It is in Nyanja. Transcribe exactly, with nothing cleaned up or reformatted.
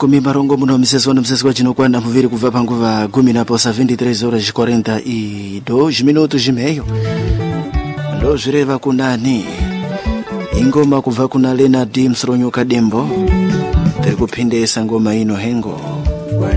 kumi marongo muno msezi wano msezi wa chino kwana muviri kuva panguva gumi na posa vinte e três horas e quarenta e dois minutos e meio. Ndo zvireva kunani ingoma kuva kuna Lena D Msronyo Kadembo tiri kuphindesa ngoma ino hengo.